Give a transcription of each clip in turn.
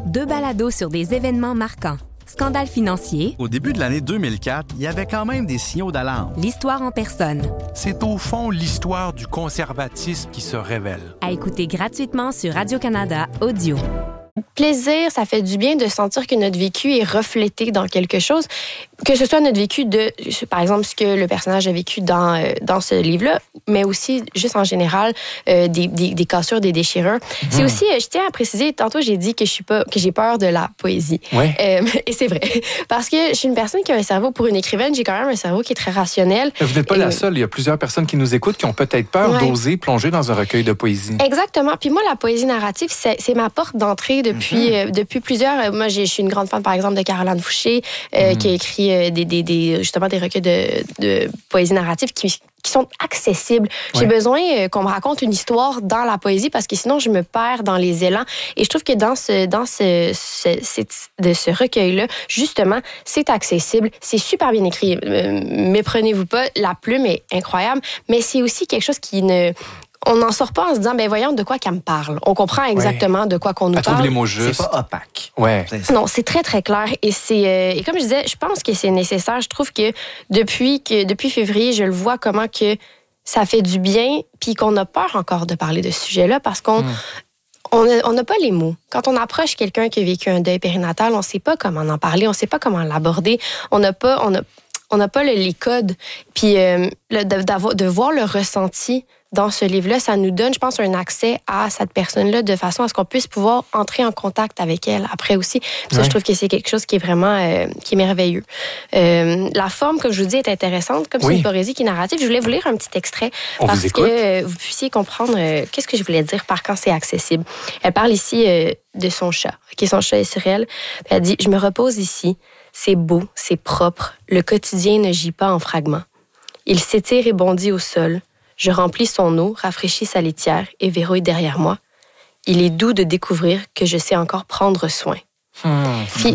2 balados sur des événements marquants. Scandale financier. Au début de l'année 2004, il y avait quand même des signaux d'alarme. L'histoire en personne. C'est au fond l'histoire du conservatisme qui se révèle. À écouter gratuitement sur Radio-Canada Audio. Plaisir, ça fait du bien de sentir que notre vécu est reflété dans quelque chose, que ce soit notre vécu de, par exemple, ce que le personnage a vécu dans ce livre-là, mais aussi, juste en général, des cassures, des déchirures. C'est aussi, je tiens à préciser, tantôt j'ai dit que j'ai peur de la poésie. Ouais. Et c'est vrai, parce que je suis une personne qui a un cerveau, pour une écrivaine, j'ai quand même un cerveau qui est très rationnel. Vous n'êtes pas la seule, il y a plusieurs personnes qui nous écoutent qui ont peut-être peur d'oser plonger dans un recueil de poésie. Exactement, puis moi, la poésie narrative, c'est ma porte d'entrée depuis plusieurs... Moi, je suis une grande fan, par exemple, de Caroline Fouché, qui a écrit justement des recueils de poésie narrative qui sont accessibles. J'ai besoin qu'on me raconte une histoire dans la poésie parce que sinon, je me perds dans les élans. Et je trouve que dans ce recueil-là, justement, c'est accessible, c'est super bien écrit. Méprenez-vous pas, la plume est incroyable, mais c'est aussi quelque chose qui ne... On n'en sort pas en se disant, ben voyons de quoi qu'elle me parle. On comprend exactement de quoi qu'on nous parle. Elle trouve les mots justes. C'est pas opaque. Ouais. Non, c'est très, très clair. Et et comme je disais, je pense que c'est nécessaire. Je trouve que depuis février, je le vois comment que ça fait du bien, puis qu'on a peur encore de parler de ce sujet-là parce qu'on n'a pas les mots. Quand on approche quelqu'un qui a vécu un deuil périnatal, on ne sait pas comment en parler, on ne sait pas comment l'aborder. On n'a pas les codes. Puis de voir le ressenti dans ce livre-là, ça nous donne, je pense, un accès à cette personne-là de façon à ce qu'on puisse pouvoir entrer en contact avec elle après aussi. Puis ça, je trouve que c'est quelque chose qui est vraiment qui est merveilleux. La forme, comme je vous dis, est intéressante, comme c'est une poésie qui est narrative. Je voulais vous lire un petit extrait parce que vous puissiez comprendre qu'est-ce que je voulais dire par quand c'est accessible. Elle parle ici de son chat. Son chat est sur elle. Elle dit « Je me repose ici. C'est beau, c'est propre. Le quotidien ne gît pas en fragments. Il s'étire et bondit au sol. Je remplis son eau, rafraîchis sa litière et verrouille derrière moi. Il est doux de découvrir que je sais encore prendre soin. » Puis,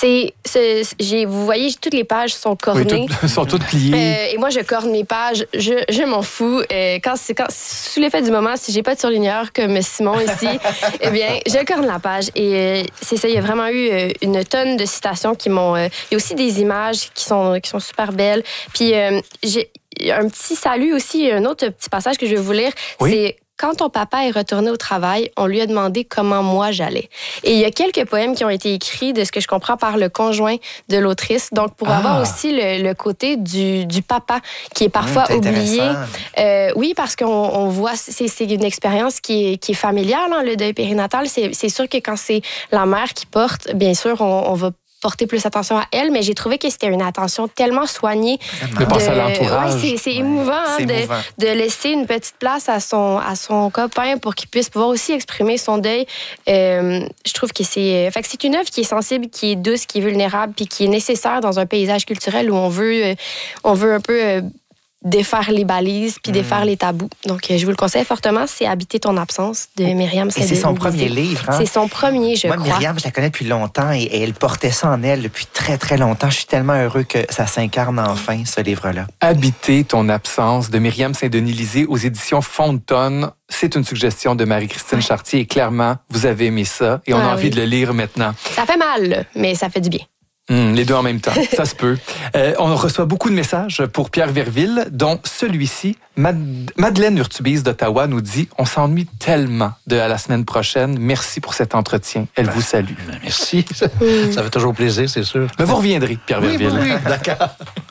vous voyez, toutes les pages sont cornées. Oui, sont toutes pliées. Et moi, je corne mes pages. Je m'en fous. Sous l'effet du moment, si j'ai pas de surligneur comme Simon ici, eh bien, je corne la page. Et c'est ça, il y a vraiment eu une tonne de citations qui m'ont... il y a aussi des images qui sont super belles. Puis, j'ai un petit salut aussi, un autre petit passage que je vais vous lire. C'est... Quand ton papa est retourné au travail, on lui a demandé comment moi j'allais. Et il y a quelques poèmes qui ont été écrits, de ce que je comprends, par le conjoint de l'autrice. Donc, pour avoir aussi le côté du papa qui est parfois oublié. Oui, parce qu'on voit, c'est une expérience qui est familiale, hein, le deuil périnatal. C'est sûr que quand c'est la mère qui porte, bien sûr, on va porter plus attention à elle, mais j'ai trouvé que c'était une attention tellement soignée. De penser à l'entourage. C'est émouvant, de laisser une petite place à son copain pour qu'il puisse pouvoir aussi exprimer son deuil. Je trouve que c'est une œuvre qui est sensible, qui est douce, qui est vulnérable, puis qui est nécessaire dans un paysage culturel où on veut un peu défaire les balises puis défaire les tabous. Donc, je vous le conseille fortement. C'est Habiter ton absence de Myriam Saint-Denis. Et c'est son premier livre. Hein? C'est son premier, je crois. Moi, Myriam, je la connais depuis longtemps et elle portait ça en elle depuis très, très longtemps. Je suis tellement heureux que ça s'incarne enfin, ce livre-là. Habiter ton absence de Myriam Saint-Denis aux éditions Fontaine. C'est une suggestion de Marie-Christine Chartier et clairement, vous avez aimé ça et on a envie de le lire maintenant. Ça fait mal, mais ça fait du bien. Les deux en même temps, ça se peut. On reçoit beaucoup de messages pour Pierre Verville, dont celui-ci, Madeleine Urtubise d'Ottawa nous dit « On s'ennuie tellement de À la semaine prochaine. Merci pour cet entretien. Elle vous salue. » Merci. Ça fait toujours plaisir, c'est sûr. Mais vous reviendrez, Pierre Verville. Oui, d'accord.